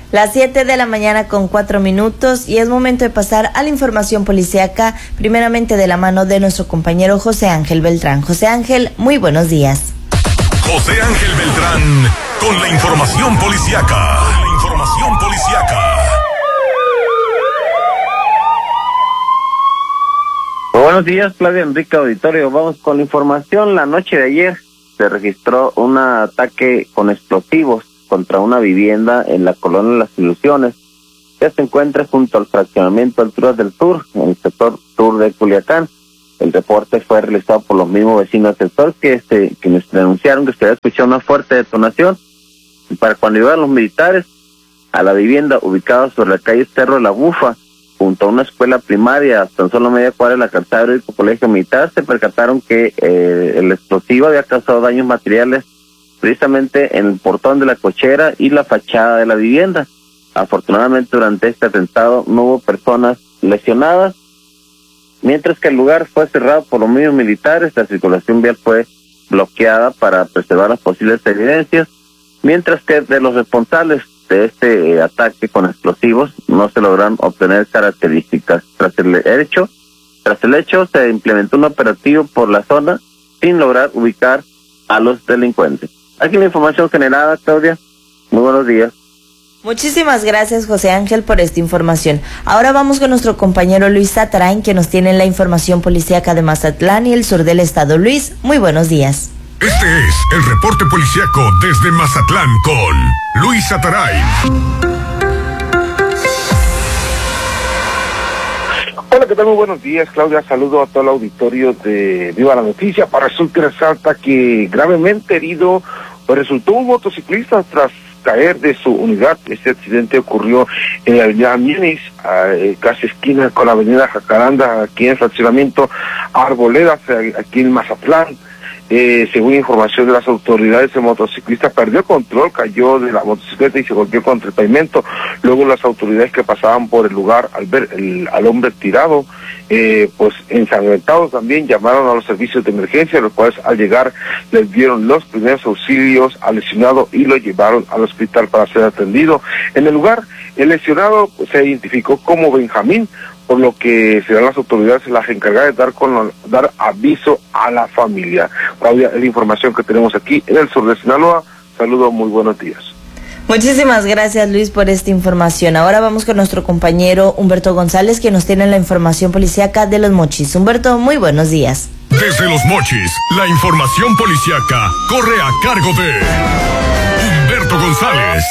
Las 7 de la mañana con 4 minutos y es momento de pasar a la información policíaca, primeramente de la mano de nuestro compañero José Ángel Beltrán. José Ángel, muy buenos días. José Ángel Beltrán con la información policíaca. Buenos días, Claudia, Enrique, auditorio. Vamos con la información. La noche de ayer se registró un ataque con explosivos contra una vivienda en la colonia Las Ilusiones, que se encuentra junto al fraccionamiento Alturas del Sur, en el sector sur de Culiacán. El reporte fue realizado por los mismos vecinos del sector quienes denunciaron que se había escuchado una fuerte detonación. Y para cuando llegaron los militares a la vivienda ubicada sobre la calle Cerro de la Bufa, junto a una escuela primaria, tan solo media cuadra de la calzada del Colegio Militar, se percataron que el explosivo había causado daños materiales precisamente en el portón de la cochera y la fachada de la vivienda. Afortunadamente, durante este atentado no hubo personas lesionadas, mientras que el lugar fue cerrado por los mismos militares. La circulación vial fue bloqueada para preservar las posibles evidencias, mientras que de los responsables de este ataque con explosivos no se lograron obtener características. Tras el hecho se implementó un operativo por la zona sin lograr ubicar a los delincuentes. Aquí la información generada, Claudia. Muy buenos días. Muchísimas gracias, José Ángel, por esta información. Ahora vamos con nuestro compañero Luis Satarain, que nos tiene la información policíaca de Mazatlán y el sur del estado. Luis, muy buenos días. Este es el reporte policíaco desde Mazatlán con Luis Satarain. Hola, ¿qué tal? Muy buenos días, Claudia. Saludo a todo el auditorio de Viva la Noticia. Para resulta resalta que gravemente herido resultó un motociclista tras caer de su unidad. Este accidente ocurrió en la avenida Mienes, casi esquina con la avenida Jacaranda, aquí en el fraccionamiento Arboledas, aquí en Mazatlán. Según información de las autoridades, el motociclista perdió control, cayó de la motocicleta y se golpeó contra el pavimento. Luego las autoridades que pasaban por el lugar, al ver al hombre tirado, pues ensangrentado, también llamaron a los servicios de emergencia, los cuales al llegar les dieron los primeros auxilios al lesionado y lo llevaron al hospital para ser atendido. En el lugar, el lesionado se identificó como Benjamín, por lo que serán las autoridades las encargadas de dar aviso a la familia. Claudia, es la información que tenemos aquí en el sur de Sinaloa. Saludos, muy buenos días. Muchísimas gracias, Luis, por esta información. Ahora vamos con nuestro compañero Humberto González, que nos tiene la información policíaca de Los Mochis. Humberto, muy buenos días. Desde Los Mochis, la información policíaca corre a cargo de Humberto González.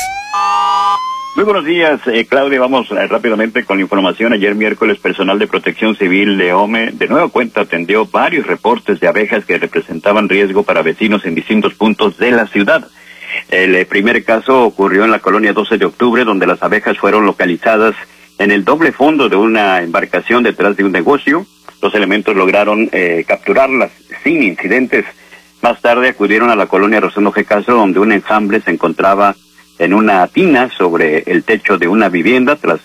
Muy buenos días, Claudia. Vamos rápidamente con la información. Ayer miércoles, personal de Protección Civil de OME de nueva cuenta atendió varios reportes de abejas que representaban riesgo para vecinos en distintos puntos de la ciudad. El primer caso ocurrió en la colonia 12 de octubre, donde las abejas fueron localizadas en el doble fondo de una embarcación detrás de un negocio. Los elementos lograron capturarlas sin incidentes. Más tarde acudieron a la colonia Rosendo G. Castro, donde un enjambre se encontraba en una tina sobre el techo de una vivienda. Tras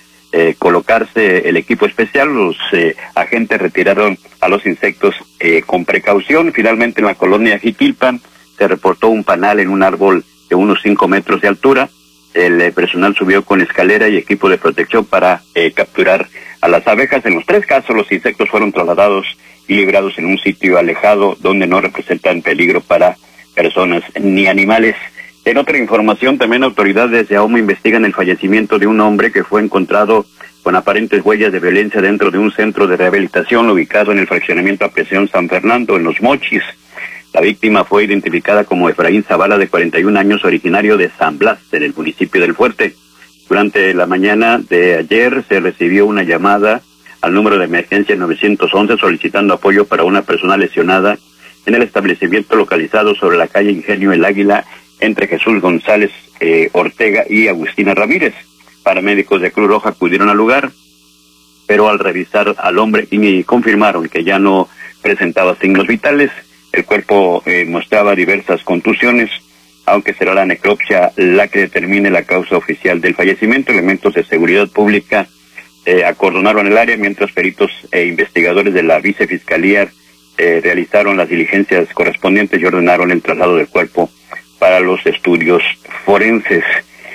colocarse el equipo especial, los agentes retiraron a los insectos con precaución. Finalmente, en la colonia Jiquilpan se reportó un panal en un árbol de unos 5 metros de altura. El personal subió con escalera y equipo de protección para capturar a las abejas. En los 3 casos, los insectos fueron trasladados y librados en un sitio alejado donde no representan peligro para personas ni animales. En otra información, también autoridades de AOMA investigan el fallecimiento de un hombre que fue encontrado con aparentes huellas de violencia dentro de un centro de rehabilitación ubicado en el fraccionamiento Apreciación San Fernando, en Los Mochis. La víctima fue identificada como Efraín Zavala, de 41 años, originario de San Blas, en el municipio del Fuerte. Durante la mañana de ayer se recibió una llamada al número de emergencia 911 solicitando apoyo para una persona lesionada en el establecimiento localizado sobre la calle Ingenio El Águila, entre Jesús González Ortega y Agustina Ramírez. Paramédicos de Cruz Roja acudieron al lugar, pero al revisar al hombre y confirmaron que ya no presentaba signos vitales. El cuerpo mostraba diversas contusiones, aunque será la necropsia la que determine la causa oficial del fallecimiento. Elementos de seguridad pública acordonaron el área, mientras peritos e investigadores de la Vicefiscalía realizaron las diligencias correspondientes y ordenaron el traslado del cuerpo para los estudios forenses.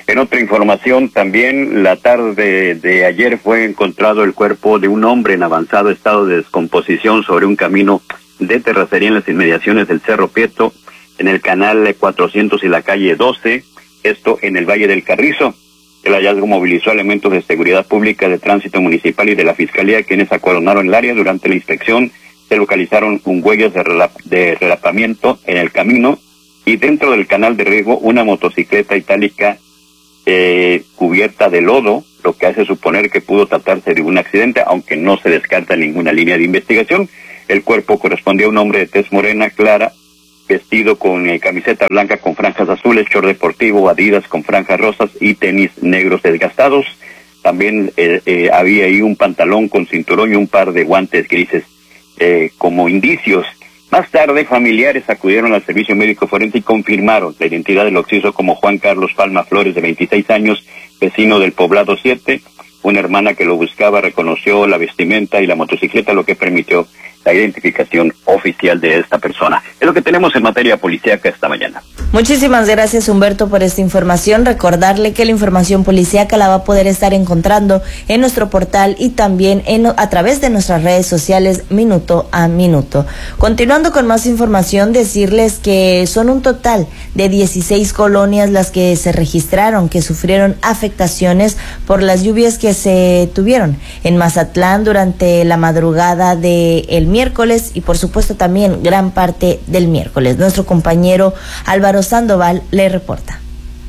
En otra información, también la tarde de ayer fue encontrado el cuerpo de un hombre en avanzado estado de descomposición sobre un camino de terracería en las inmediaciones del Cerro Prieto, en el canal 400 y la calle 12, esto en el Valle del Carrizo. El hallazgo movilizó elementos de seguridad pública, de tránsito municipal y de la Fiscalía, quienes acordonaron el área. Durante la inspección se localizaron huellas de relapamiento en el camino y dentro del canal de riego una motocicleta itálica cubierta de lodo, lo que hace suponer que pudo tratarse de un accidente, aunque no se descarta ninguna línea de investigación. El cuerpo correspondía a un hombre de tez morena clara, vestido con camiseta blanca con franjas azules, short deportivo, Adidas con franjas rosas y tenis negros desgastados. También había ahí un pantalón con cinturón y un par de guantes grises como indicios. Más tarde, familiares acudieron al servicio médico forense y confirmaron la identidad del occiso como Juan Carlos Palma Flores, de 26 años, vecino del Poblado 7. Una hermana que lo buscaba reconoció la vestimenta y la motocicleta, lo que permitió la identificación oficial de esta persona. Es lo que tenemos en materia policíaca esta mañana. Muchísimas gracias, Humberto, por esta información. Recordarle que la información policíaca la va a poder estar encontrando en nuestro portal y también a través de nuestras redes sociales minuto a minuto. Continuando con más información, decirles que son un total de 16 colonias las que se registraron, que sufrieron afectaciones por las lluvias que se tuvieron en Mazatlán durante la madrugada del miércoles y por supuesto también gran parte del miércoles. Nuestro compañero Álvaro Sandoval le reporta.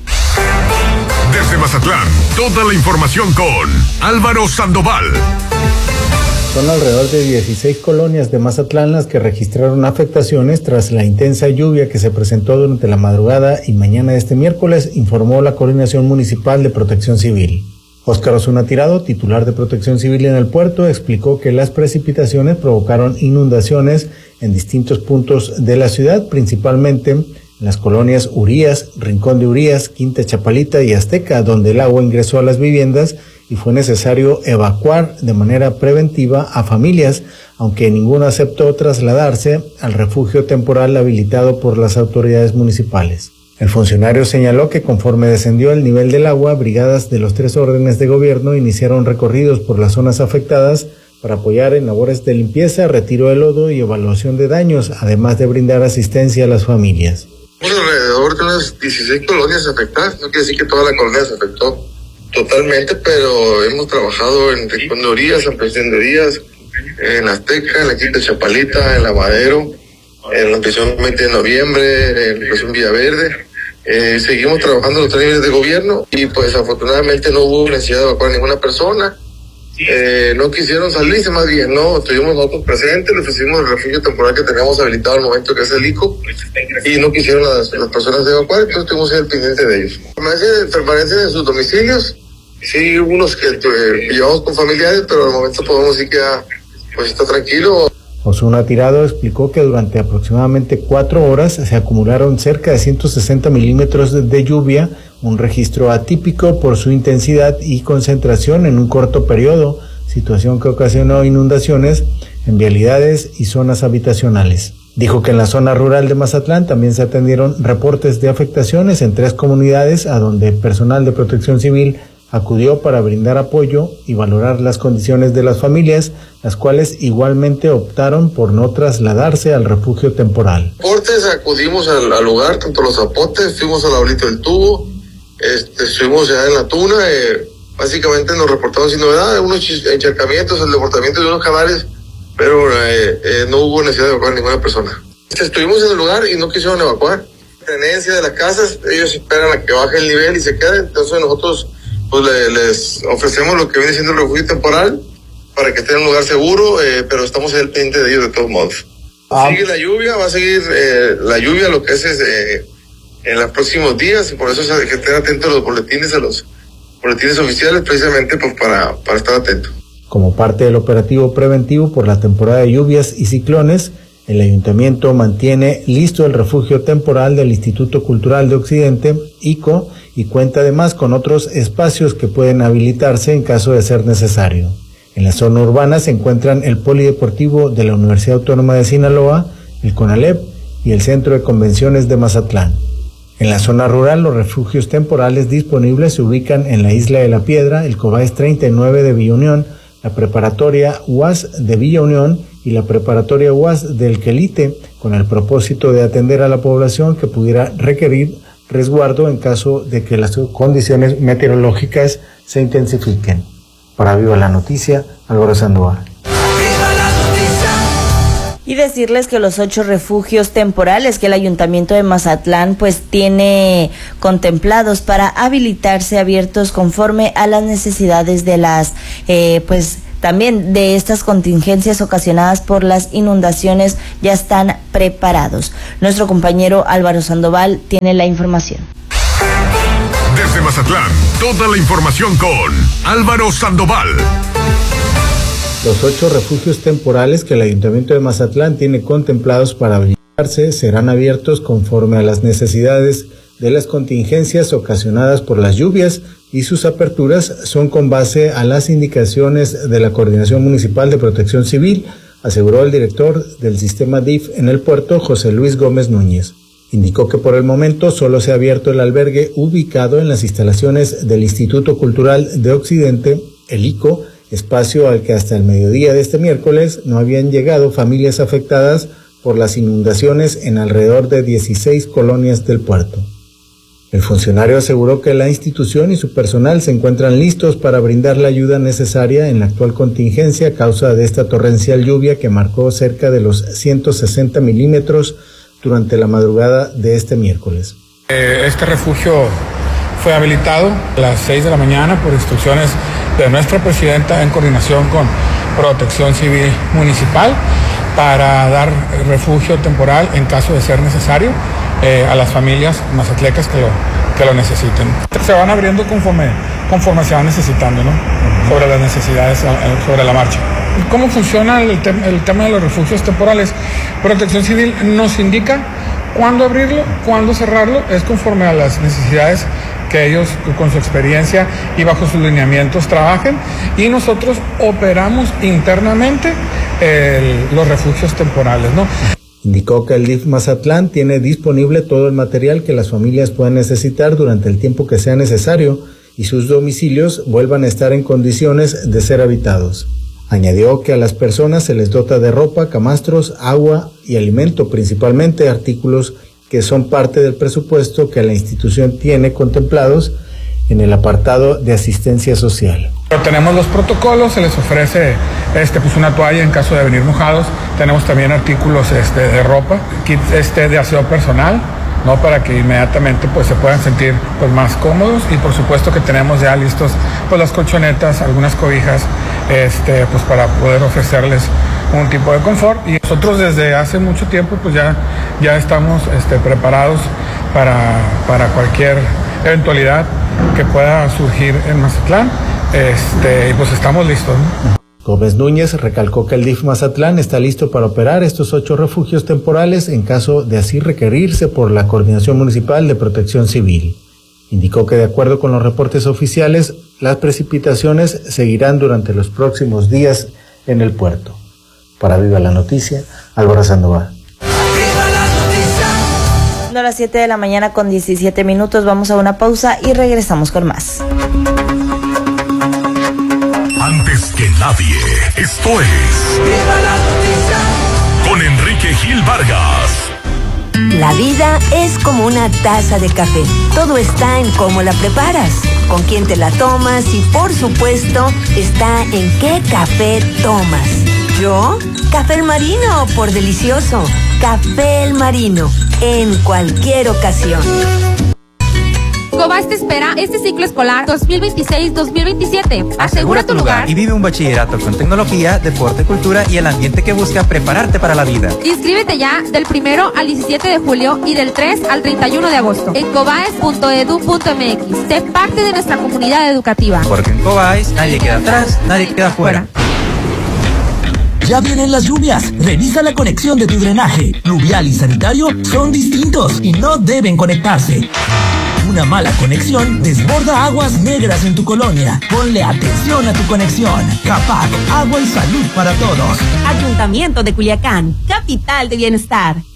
Desde Mazatlán, toda la información con Álvaro Sandoval. Son alrededor de 16 colonias de Mazatlán las que registraron afectaciones tras la intensa lluvia que se presentó durante la madrugada y mañana de este miércoles, informó la Coordinación Municipal de Protección Civil. Óscar Osuna Tirado, titular de Protección Civil en el puerto, explicó que las precipitaciones provocaron inundaciones en distintos puntos de la ciudad, principalmente en las colonias Urías, Rincón de Urías, Quinta Chapalita y Azteca, donde el agua ingresó a las viviendas y fue necesario evacuar de manera preventiva a familias, aunque ninguno aceptó trasladarse al refugio temporal habilitado por las autoridades municipales. El funcionario señaló que conforme descendió el nivel del agua, brigadas de los 3 órdenes de gobierno iniciaron recorridos por las zonas afectadas para apoyar en labores de limpieza, retiro de lodo y evaluación de daños, además de brindar asistencia a las familias. Alrededor de unas 16 colonias afectadas, no quiere decir que toda la colonia se afectó totalmente, pero hemos trabajado en Rincón de Urías, en Presión de Urías, en Azteca, en la Quinta Chapalita, en La Madero, especialmente en noviembre, en Presión Villaverde. Seguimos trabajando en los 3 niveles de gobierno y pues afortunadamente no hubo necesidad de evacuar a ninguna persona. No quisieron salirse, más bien, no, estuvimos nosotros presentes, le ofrecimos el refugio temporal que teníamos habilitado al momento, que es el ICO, y no quisieron las personas evacuar, entonces estuvimos al pendiente de ellos. Permanecen en sus domicilios, sí, unos que llevamos con familiares, pero al momento podemos decir que pues está tranquilo. Osuna Tirado explicó que durante aproximadamente 4 horas se acumularon cerca de 160 milímetros de lluvia, un registro atípico por su intensidad y concentración en un corto periodo, situación que ocasionó inundaciones en vialidades y zonas habitacionales. Dijo que en la zona rural de Mazatlán también se atendieron reportes de afectaciones en 3 comunidades, a donde personal de Protección Civil acudió para brindar apoyo y valorar las condiciones de las familias, las cuales igualmente optaron por no trasladarse al refugio temporal. Reportes, acudimos al lugar, tanto los zapotes, fuimos a la orilla del tubo, estuvimos ya en la tuna, básicamente nos reportaron sin novedad, unos encharcamientos, el desbordamiento de unos canales, pero no hubo necesidad de evacuar a ninguna persona. Estuvimos en el lugar y no quisieron evacuar. Tenencia de las casas, ellos esperan a que baje el nivel y se queden, entonces nosotros pues les ofrecemos lo que viene siendo el refugio temporal para que estén en un lugar seguro, pero estamos al pendiente de ellos de todos modos. Sigue la lluvia, va a seguir la lluvia, lo que es en los próximos días, y por eso que estén atentos a los boletines oficiales, precisamente pues para estar atentos. Como parte del operativo preventivo por la temporada de lluvias y ciclones, el ayuntamiento mantiene listo el refugio temporal del Instituto Cultural de Occidente, ICO, y cuenta además con otros espacios que pueden habilitarse en caso de ser necesario. En la zona urbana se encuentran el Polideportivo de la Universidad Autónoma de Sinaloa, el CONALEP y el Centro de Convenciones de Mazatlán. En la zona rural, los refugios temporales disponibles se ubican en la Isla de la Piedra, el COBAES 39 de Villa Unión, la preparatoria UAS de Villa Unión y la preparatoria UAS del Quelite, con el propósito de atender a la población que pudiera requerir resguardo en caso de que las condiciones meteorológicas se intensifiquen. Para Viva la Noticia, Álvaro Sandoval. Y decirles que los 8 refugios temporales que el Ayuntamiento de Mazatlán pues tiene contemplados para habilitarse abiertos conforme a las necesidades de las también de estas contingencias ocasionadas por las inundaciones ya están preparados. Nuestro compañero Álvaro Sandoval tiene la información. Desde Mazatlán, toda la información con Álvaro Sandoval. Los 8 refugios temporales que el Ayuntamiento de Mazatlán tiene contemplados para habilitarse serán abiertos conforme a las necesidades de las contingencias ocasionadas por las lluvias y sus aperturas son con base a las indicaciones de la Coordinación Municipal de Protección Civil, aseguró el director del sistema DIF en el puerto, José Luis Gómez Núñez. Indicó que por el momento solo se ha abierto el albergue ubicado en las instalaciones del Instituto Cultural de Occidente, el ICO, espacio al que hasta el mediodía de este miércoles no habían llegado familias afectadas por las inundaciones en alrededor de 16 colonias del puerto. El funcionario aseguró que la institución y su personal se encuentran listos para brindar la ayuda necesaria en la actual contingencia a causa de esta torrencial lluvia que marcó cerca de los 160 milímetros durante la madrugada de este miércoles. Este refugio fue habilitado a las 6 de la mañana por instrucciones de nuestra presidenta en coordinación con Protección Civil Municipal para dar refugio temporal en caso de ser necesario a las familias mazatlecas que lo necesiten. Se van abriendo conforme se van necesitando, ¿no? Sobre las necesidades, sobre la marcha. ¿Cómo funciona el tema de los refugios temporales? Protección Civil nos indica cuándo abrirlo, cuándo cerrarlo, es conforme a las necesidades que ellos con su experiencia y bajo sus lineamientos trabajen, y nosotros operamos internamente los refugios temporales, ¿no? Indicó que el DIF Mazatlán tiene disponible todo el material que las familias puedan necesitar durante el tiempo que sea necesario y sus domicilios vuelvan a estar en condiciones de ser habitados. Añadió que a las personas se les dota de ropa, camastros, agua y alimento, principalmente artículos que son parte del presupuesto que la institución tiene contemplados en el apartado de asistencia social. Pero tenemos los protocolos, se les ofrece una toalla en caso de venir mojados. Tenemos también artículos de ropa, kits de aseo personal, ¿no? Para que inmediatamente se puedan sentir más cómodos, y por supuesto que tenemos ya listos las colchonetas, algunas cobijas, para poder ofrecerles un tipo de confort, y nosotros desde hace mucho tiempo ya estamos preparados para cualquier eventualidad que pueda surgir en Mazatlán, y estamos listos, ¿no? Gómez Núñez recalcó que el DIF Mazatlán está listo para operar estos 8 refugios temporales en caso de así requerirse por la Coordinación Municipal de Protección Civil. Indicó que de acuerdo con los reportes oficiales, las precipitaciones seguirán durante los próximos días en el puerto. Para Viva la Noticia, Álvaro Sandoval. A las 7 de la mañana con 17 minutos, vamos a una pausa y regresamos con más. Antes que nadie, esto es Viva la Noticia con Enrique Gil Vargas. La vida es como una taza de café. Todo está en cómo la preparas, con quién te la tomas y, por supuesto, está en qué café tomas. ¿Yo? Café El Marino, por delicioso. Café El Marino, en cualquier ocasión. COBAES te espera este ciclo escolar 2026-2027. Asegura tu lugar y vive un bachillerato con tecnología, deporte, cultura y el ambiente que busca prepararte para la vida. Inscríbete ya del 1 al 17 de julio y del 3 al 31 de agosto en cobaes.edu.mx. Sé parte de nuestra comunidad educativa. Porque en COBAES nadie queda atrás, nadie queda fuera. Ya vienen las lluvias. Revisa la conexión de tu drenaje. Pluvial y sanitario son distintos y no deben conectarse. Una mala conexión desborda aguas negras en tu colonia. Ponle atención a tu conexión. CAPAC, agua y salud para todos. Ayuntamiento de Culiacán, capital de bienestar.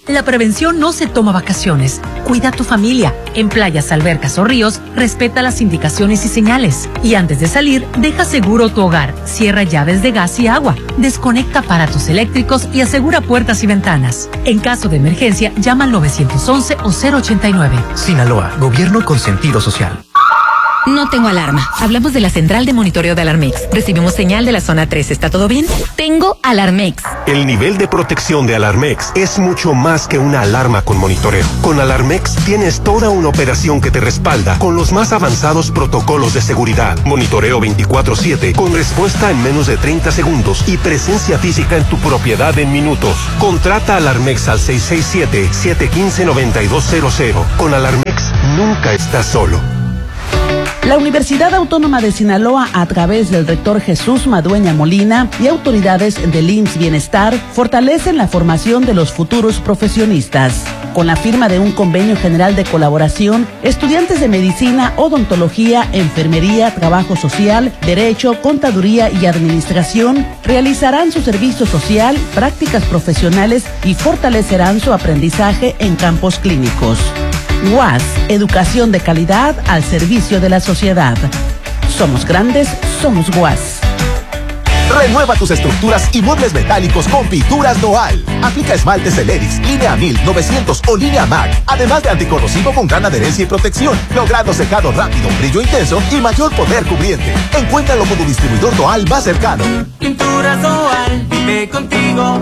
La prevención no se toma vacaciones. Cuida a tu familia. En playas, albercas o ríos, respeta las indicaciones y señales. Y antes de salir, deja seguro tu hogar. Cierra llaves de gas y agua. Desconecta aparatos eléctricos y asegura puertas y ventanas. En caso de emergencia, llama al 911 o 089. Sinaloa, gobierno con sentido social. No tengo alarma. Hablamos de la central de monitoreo de Alarmex. Recibimos señal de la zona 3. ¿Está todo bien? Tengo Alarmex. El nivel de protección de Alarmex es mucho más que una alarma con monitoreo. Con Alarmex tienes toda una operación que te respalda con los más avanzados protocolos de seguridad. Monitoreo 24/7 con respuesta en menos de 30 segundos y presencia física en tu propiedad en minutos. Contrata Alarmex al 667-715-9200. Con Alarmex nunca estás solo. La Universidad Autónoma de Sinaloa, a través del rector Jesús Madueña Molina y autoridades del IMSS Bienestar, fortalecen la formación de los futuros profesionistas. Con la firma de un convenio general de colaboración, estudiantes de medicina, odontología, enfermería, trabajo social, derecho, contaduría y administración realizarán su servicio social, prácticas profesionales y fortalecerán su aprendizaje en campos clínicos. UAS, educación de calidad al servicio de la sociedad. Somos grandes, somos UAS. Renueva tus estructuras y muebles metálicos con Pinturas Noal. Aplica esmaltes Celerix, línea 1000, 900 o línea MAC, además de anticorrosivo con gran adherencia y protección, logrando secado rápido, brillo intenso y mayor poder cubriente. Encuéntralo con tu distribuidor Noal más cercano. Pinturas Noal, vive contigo.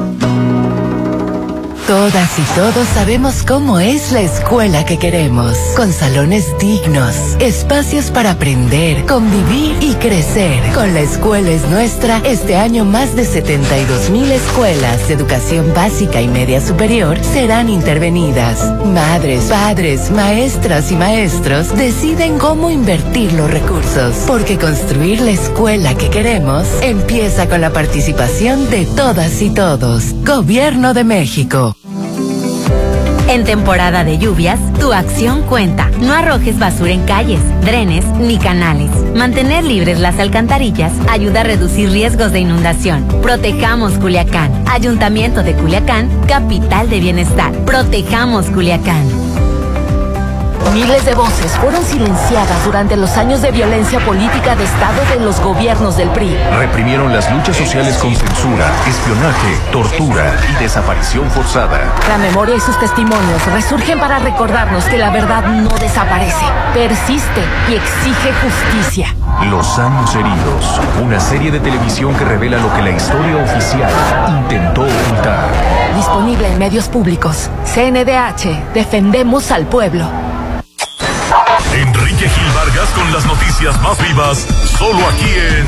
Todas y todos sabemos cómo es la escuela que queremos, con salones dignos, espacios para aprender, convivir y crecer. Con La Escuela es Nuestra, este año más de 72,000 escuelas de educación básica y media superior serán intervenidas. Madres, padres, maestras y maestros deciden cómo invertir los recursos, porque construir la escuela que queremos empieza con la participación de todas y todos. Gobierno de México. En temporada de lluvias, tu acción cuenta. No arrojes basura en calles, drenes ni canales. Mantener libres las alcantarillas ayuda a reducir riesgos de inundación. Protejamos Culiacán. Ayuntamiento de Culiacán, capital de bienestar. Protejamos Culiacán. Miles de voces fueron silenciadas durante los años de violencia política de Estado de los gobiernos del PRI. Reprimieron las luchas sociales con censura, espionaje, tortura y desaparición forzada. La memoria y sus testimonios resurgen para recordarnos que la verdad no desaparece, persiste y exige justicia. Los años heridos, una serie de televisión que revela lo que la historia oficial intentó ocultar. Disponible en medios públicos. CNDH, defendemos al pueblo. Enrique Gil Vargas con las noticias más vivas, solo aquí en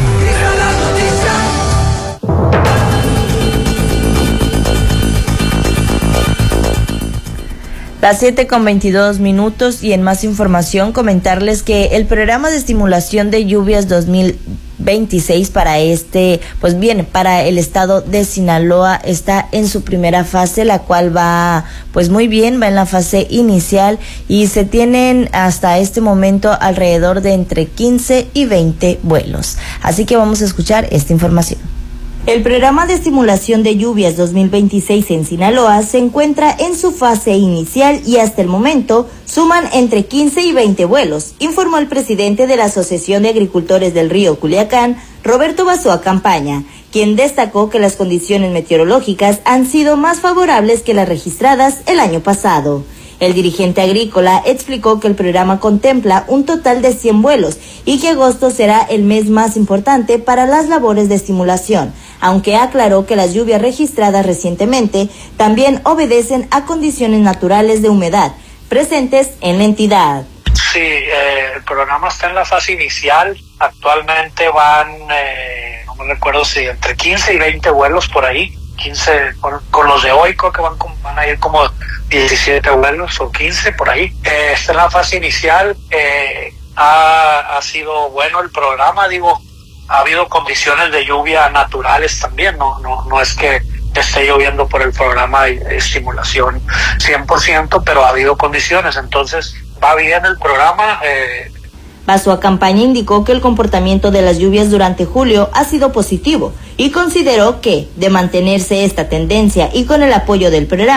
Las 7:22 y en más información comentarles que el programa de estimulación de lluvias 2026 para para el estado de Sinaloa está en su primera fase, la cual va muy bien, va en la fase inicial y se tienen hasta este momento alrededor de entre 15 y 20 vuelos. Así que vamos a escuchar esta información. El programa de estimulación de lluvias 2026 en Sinaloa se encuentra en su fase inicial y hasta el momento suman entre 15 y 20 vuelos, informó el presidente de la Asociación de Agricultores del Río Culiacán, Roberto Basoa Campaña, quien destacó que las condiciones meteorológicas han sido más favorables que las registradas el año pasado. El dirigente agrícola explicó que el programa contempla un total de 100 vuelos y que agosto será el mes más importante para las labores de estimulación, aunque aclaró que las lluvias registradas recientemente también obedecen a condiciones naturales de humedad presentes en la entidad. Sí, el programa está en la fase inicial. Actualmente van, no me recuerdo si entre 15 y 20 vuelos por ahí. 15, con los de hoy creo que van a ir como 17 vuelos o 15 por ahí. Está en la fase inicial. Ha sido bueno el programa, ha habido condiciones de lluvia naturales también, no es que esté lloviendo por el programa de estimulación 100%, pero ha habido condiciones, entonces va bien el programa. Basoa Campaña indicó que el comportamiento de las lluvias durante julio ha sido positivo y consideró que, de mantenerse esta tendencia y con el apoyo del programa,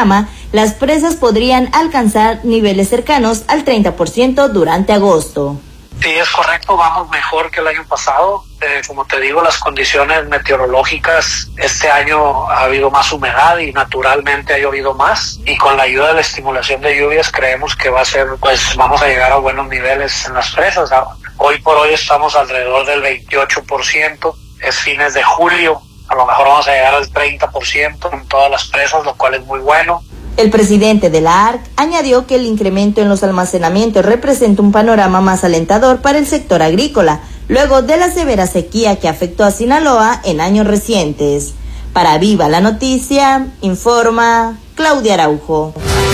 las presas podrían alcanzar niveles cercanos al 30% durante agosto. Sí, es correcto, vamos mejor que el año pasado. Como te digo, las condiciones meteorológicas, este año ha habido más humedad y naturalmente ha llovido más. Y con la ayuda de la estimulación de lluvias creemos que vamos a llegar a buenos niveles en las presas. Hoy por hoy estamos alrededor del 28%, es fines de julio, a lo mejor vamos a llegar al 30% en todas las presas, lo cual es muy bueno. El presidente de la ARC añadió que el incremento en los almacenamientos representa un panorama más alentador para el sector agrícola, luego de la severa sequía que afectó a Sinaloa en años recientes. Para Viva la Noticia, informa Claudia Araujo.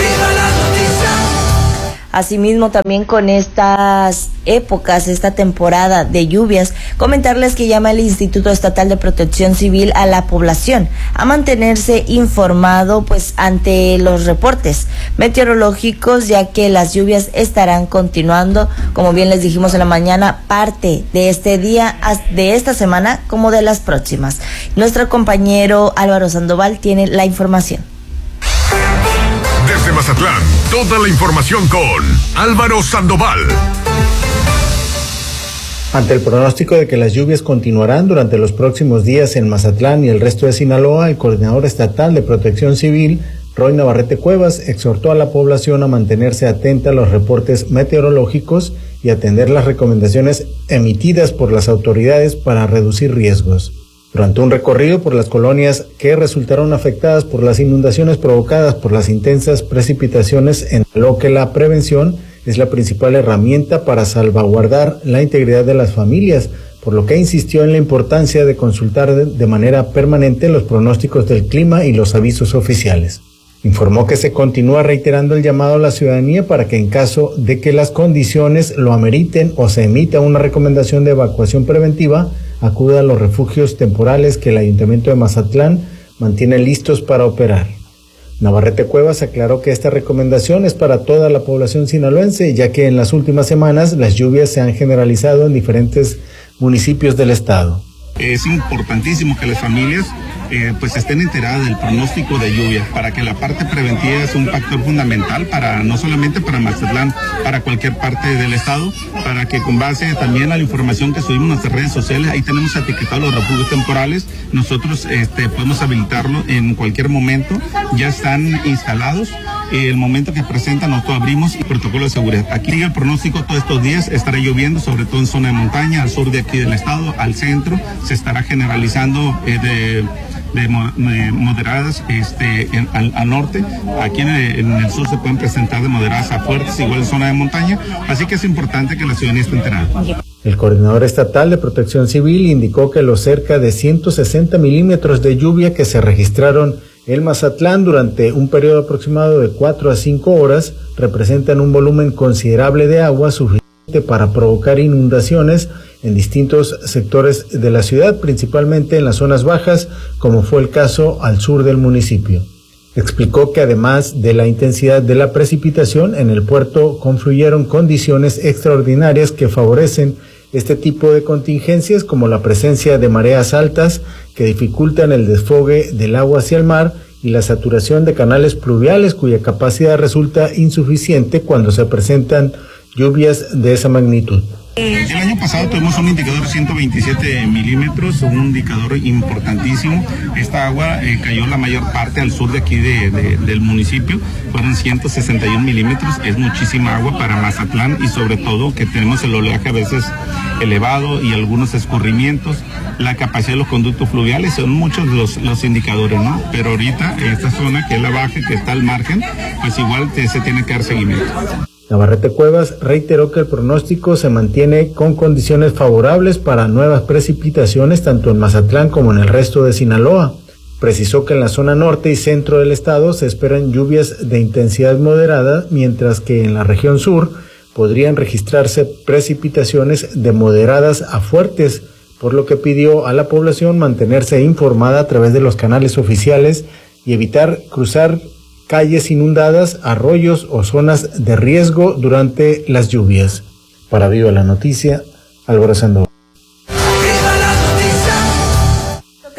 Asimismo, también con estas épocas, esta temporada de lluvias, comentarles que llama el Instituto Estatal de Protección Civil a la población a mantenerse informado ante los reportes meteorológicos, ya que las lluvias estarán continuando, como bien les dijimos en la mañana, parte de este día, de esta semana, como de las próximas. Nuestro compañero Álvaro Sandoval tiene la información. Desde Mazatlán, toda la información con Álvaro Sandoval. Ante el pronóstico de que las lluvias continuarán durante los próximos días en Mazatlán y el resto de Sinaloa, el coordinador estatal de Protección Civil, Roy Navarrete Cuevas, exhortó a la población a mantenerse atenta a los reportes meteorológicos y atender las recomendaciones emitidas por las autoridades para reducir riesgos. Durante un recorrido por las colonias que resultaron afectadas por las inundaciones provocadas por las intensas precipitaciones, en lo que la prevención es la principal herramienta para salvaguardar la integridad de las familias, por lo que insistió en la importancia de consultar de manera permanente los pronósticos del clima y los avisos oficiales. Informó que se continúa reiterando el llamado a la ciudadanía para que en caso de que las condiciones lo ameriten o se emita una recomendación de evacuación preventiva, acuda a los refugios temporales que el Ayuntamiento de Mazatlán mantiene listos para operar. Navarrete Cuevas aclaró que esta recomendación es para toda la población sinaloense, ya que en las últimas semanas las lluvias se han generalizado en diferentes municipios del estado. Es importantísimo que las familias estén enteradas del pronóstico de lluvia, para que la parte preventiva es un factor fundamental para no solamente para Mazatlán, para cualquier parte del estado, para que con base también a la información que subimos en nuestras redes sociales, ahí tenemos etiquetados los refugios temporales, nosotros podemos habilitarlo en cualquier momento, ya están instalados. El momento que presentan, nosotros abrimos el protocolo de seguridad. Aquí el pronóstico todos estos días estará lloviendo, sobre todo en zona de montaña, al sur de aquí del estado, al centro, se estará generalizando de moderadas al norte. Aquí en el sur se pueden presentar de moderadas a fuertes, igual en zona de montaña, así que es importante que la ciudadanía esté enterada. El coordinador estatal de Protección Civil indicó que los cerca de 160 milímetros de lluvia que se registraron en Mazatlán durante un periodo aproximado de 4 a 5 horas representan un volumen considerable de agua suficiente para provocar inundaciones en distintos sectores de la ciudad, principalmente en las zonas bajas, como fue el caso al sur del municipio. Explicó que además de la intensidad de la precipitación, en el puerto confluyeron condiciones extraordinarias que favorecen este tipo de contingencias, como la presencia de mareas altas que dificultan el desfogue del agua hacia el mar y la saturación de canales pluviales cuya capacidad resulta insuficiente cuando se presentan lluvias de esa magnitud. El año pasado tuvimos un indicador de 127 milímetros, un indicador importantísimo. Esta agua cayó la mayor parte al sur de aquí del municipio, fueron 161 milímetros, es muchísima agua para Mazatlán y sobre todo que tenemos el oleaje a veces elevado y algunos escurrimientos. La capacidad de los conductos fluviales son muchos los indicadores, ¿no? Pero ahorita esta zona que es la baja, que está al margen, pues igual se tiene que dar seguimiento. Navarrete Cuevas reiteró que el pronóstico se mantiene con condiciones favorables para nuevas precipitaciones tanto en Mazatlán como en el resto de Sinaloa. Precisó que en la zona norte y centro del estado se esperan lluvias de intensidad moderada, mientras que en la región sur podrían registrarse precipitaciones de moderadas a fuertes, por lo que pidió a la población mantenerse informada a través de los canales oficiales y evitar cruzar calles inundadas, arroyos o zonas de riesgo durante las lluvias. Para Viva la Noticia, Álvaro Sandoval.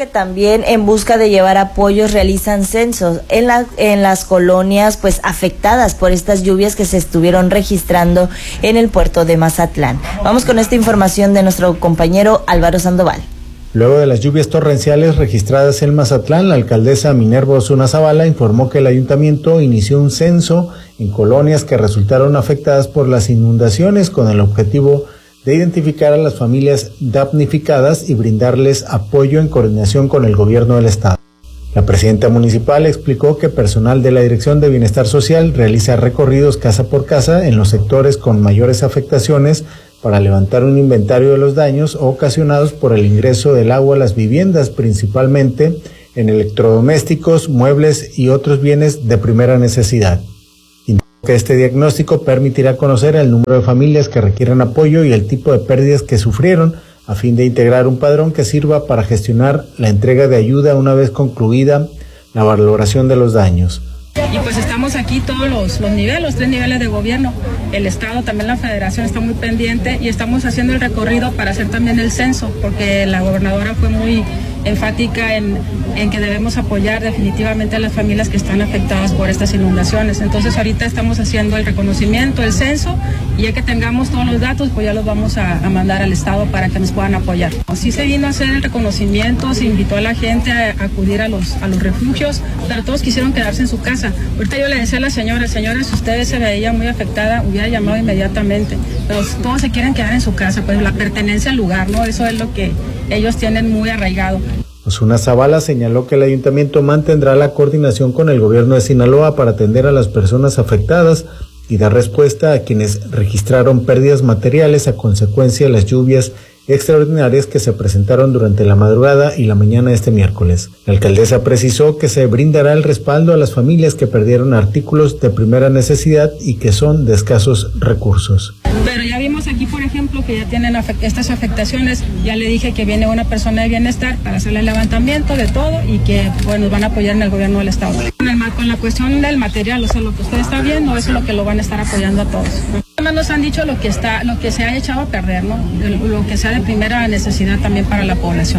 que también en busca de llevar apoyos realizan censos en las colonias pues afectadas por estas lluvias que se estuvieron registrando en el puerto de Mazatlán. Vamos con esta información de nuestro compañero Álvaro Sandoval. Luego de las lluvias torrenciales registradas en Mazatlán, la alcaldesa Minerva Osuna Zavala informó que el ayuntamiento inició un censo en colonias que resultaron afectadas por las inundaciones con el objetivo de identificar a las familias damnificadas y brindarles apoyo en coordinación con el gobierno del estado. La presidenta municipal explicó que personal de la Dirección de Bienestar Social realiza recorridos casa por casa en los sectores con mayores afectaciones para levantar un inventario de los daños ocasionados por el ingreso del agua a las viviendas, principalmente en electrodomésticos, muebles y otros bienes de primera necesidad. Indicó que este diagnóstico permitirá conocer el número de familias que requieren apoyo y el tipo de pérdidas que sufrieron, a fin de integrar un padrón que sirva para gestionar la entrega de ayuda una vez concluida la valoración de los daños. Y pues estamos aquí todos los niveles, los 3 niveles de gobierno, el Estado, también la Federación está muy pendiente y estamos haciendo el recorrido para hacer también el censo, porque la gobernadora fue muy enfática en que debemos apoyar definitivamente a las familias que están afectadas por estas inundaciones. Entonces ahorita estamos haciendo el reconocimiento, el censo, y ya que tengamos todos los datos, pues ya los vamos a mandar al Estado para que nos puedan apoyar. Sí se vino a hacer el reconocimiento, se invitó a la gente a acudir a los refugios, pero todos quisieron quedarse en su casa. Ahorita yo le decía a la señora, si usted se veía muy afectada, hubiera llamado inmediatamente, pero todos se quieren quedar en su casa, pues la pertenencia al lugar, ¿no? Eso es lo que ellos tienen muy arraigado. Osuna Zavala señaló que el ayuntamiento mantendrá la coordinación con el gobierno de Sinaloa para atender a las personas afectadas y dar respuesta a quienes registraron pérdidas materiales a consecuencia de las lluvias extraordinarias que se presentaron durante la madrugada y la mañana de este miércoles. La alcaldesa precisó que se brindará el respaldo a las familias que perdieron artículos de primera necesidad y que son de escasos recursos. Pero ya vimos aquí, por ejemplo, que ya tienen estas afectaciones. Ya le dije que viene una persona de bienestar para hacerle el levantamiento de todo y que nos van a apoyar en el gobierno del estado. Con la cuestión del material, o sea, lo que usted está viendo, eso es lo que lo van a estar apoyando a todos. Además nos han dicho lo que se ha echado a perder, ¿no? Lo que sea de primera necesidad también para la población.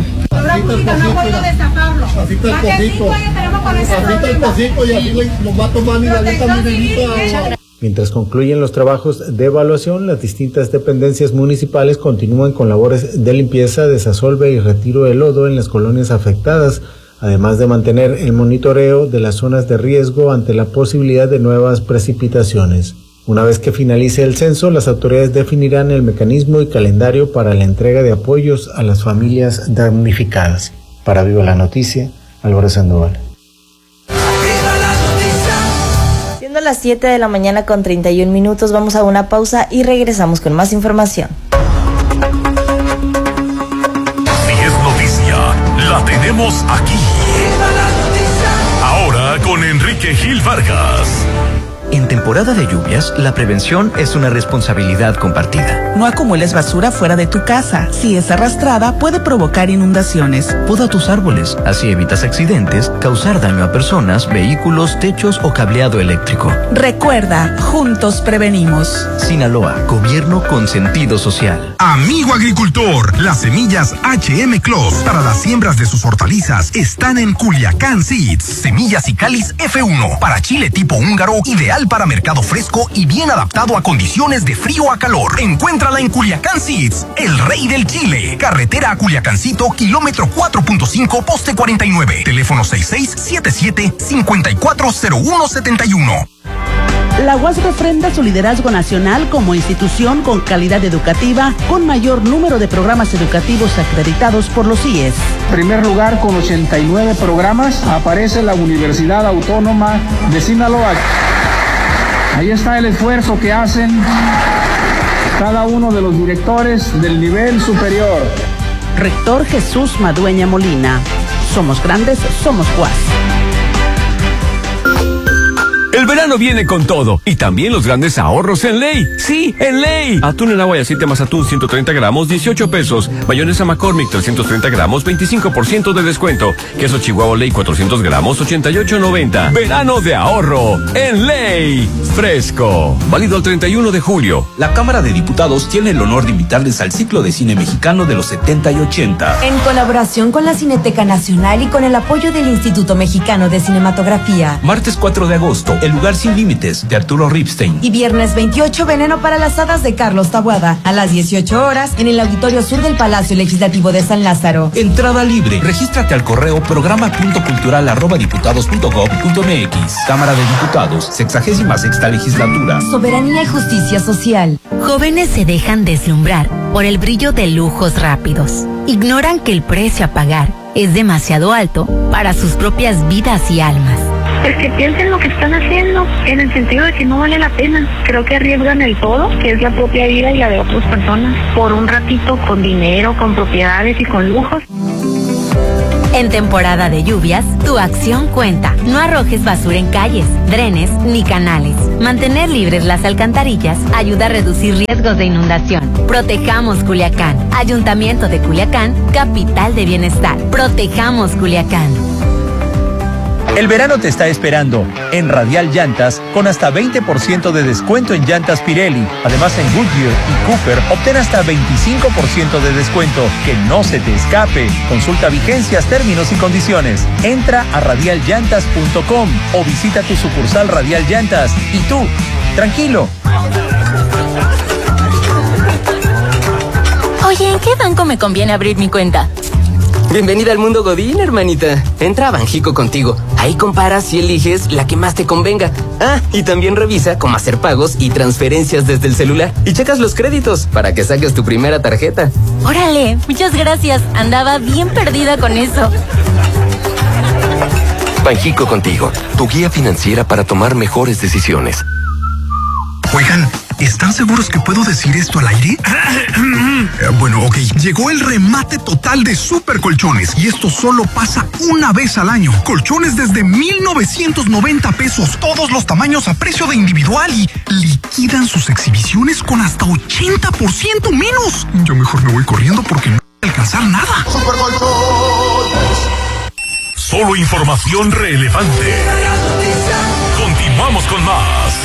Mientras concluyen los trabajos de evaluación, las distintas dependencias municipales continúan con labores de limpieza, desasolve y retiro de lodo en las colonias afectadas, además de mantener el monitoreo de las zonas de riesgo ante la posibilidad de nuevas precipitaciones. Una vez que finalice el censo, las autoridades definirán el mecanismo y calendario para la entrega de apoyos a las familias damnificadas. Para Viva la Noticia, Álvaro Sandoval. Siendo las 7 de la mañana con 31 minutos, vamos a una pausa y regresamos con más información. Si es noticia, la tenemos aquí. Ahora con Enrique Gil Vargas. En temporada de lluvias, la prevención es una responsabilidad compartida. No acumules basura fuera de tu casa. Si es arrastrada, puede provocar inundaciones. Poda tus árboles, así evitas accidentes, causar daño a personas, vehículos, techos o cableado eléctrico. Recuerda, juntos prevenimos. Sinaloa, gobierno con sentido social. Amigo agricultor, las semillas HM Clos para las siembras de sus hortalizas están en Culiacán Seeds. Semillas y cáliz F1 para chile tipo húngaro, ideal para mercado fresco y bien adaptado a condiciones de frío a calor. Encuéntrala en Culiacán Seeds, el rey del chile. Carretera a Culiacancito, kilómetro 4.5, poste 49. Teléfono 6677-540171. La UAS refrenda su liderazgo nacional como institución con calidad educativa, con mayor número de programas educativos acreditados por los CIES. Primer lugar con 89 programas, aparece la Universidad Autónoma de Sinaloa. Ahí está el esfuerzo que hacen cada uno de los directores del nivel superior. Rector Jesús Madueña Molina. Somos grandes, somos UAS. El El verano viene con todo y también los grandes ahorros en Ley. Sí, en Ley. Atún en agua y aceite más atún 130 gramos, 18 pesos. Mayonesa McCormick 330 gramos, 25% de descuento. Queso Chihuahua Ley 400 gramos, 88.90. Verano de ahorro en Ley. Fresco. Válido el 31 de julio. La Cámara de Diputados tiene el honor de invitarles al ciclo de cine mexicano de los 70 y 80. En colaboración con la Cineteca Nacional y con el apoyo del Instituto Mexicano de Cinematografía. Martes 4 de agosto, El lugar sin límites, de Arturo Ripstein. Y viernes 28, Veneno para las hadas, de Carlos Taboada, a las 18 horas en el Auditorio Sur del Palacio Legislativo de San Lázaro. Entrada libre. Regístrate al correo programa.cultural@diputados.gov.mx. Cámara de Diputados, 66ª Legislatura. Soberanía y justicia social. Jóvenes se dejan deslumbrar por el brillo de lujos rápidos. Ignoran que el precio a pagar es demasiado alto para sus propias vidas y almas. Pues que piensen lo que están haciendo, en el sentido de que no vale la pena. Creo que arriesgan el todo, que es la propia vida y la de otras personas, por un ratito con dinero, con propiedades y con lujos. En temporada de lluvias, tu acción cuenta. No arrojes basura en calles, drenes ni canales. Mantener libres las alcantarillas ayuda a reducir riesgos de inundación. Protejamos Culiacán. Ayuntamiento de Culiacán, capital de bienestar. Protejamos Culiacán. El verano te está esperando en Radial Llantas con hasta 20% de descuento en llantas Pirelli. Además, en Goodyear y Cooper obtén hasta 25% de descuento. Que no se te escape. Consulta vigencias, términos y condiciones. Entra a radialllantas.com o visita tu sucursal Radial Llantas. Y tú, tranquilo. Oye, ¿en qué banco me conviene abrir mi cuenta? Bienvenida al mundo Godín, hermanita. Entra a Banjico Contigo. Ahí comparas y eliges la que más te convenga. Ah, y también revisa cómo hacer pagos y transferencias desde el celular. Y checas los créditos para que saques tu primera tarjeta. Órale, muchas gracias. Andaba bien perdida con eso. Banjico Contigo, tu guía financiera para tomar mejores decisiones. Oigan, ¿están seguros que puedo decir esto al aire? Bueno, ok. Llegó el remate total de Super Colchones y esto solo pasa una vez al año. Colchones desde 1,990 pesos, todos los tamaños a precio de individual y liquidan sus exhibiciones con hasta 80% menos. Yo mejor me voy corriendo porque no voy a alcanzar nada. Super Colchones. Solo información relevante. Continuamos con más.